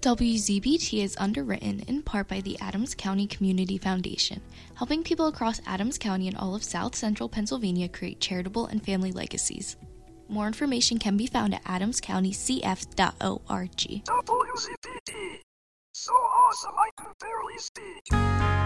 WZBT is underwritten in part by the Adams County Community Foundation, helping people across Adams County and all of South Central Pennsylvania create charitable and family legacies. More information can be found at adamscountycf.org. WZBT. So awesome I can barely speak.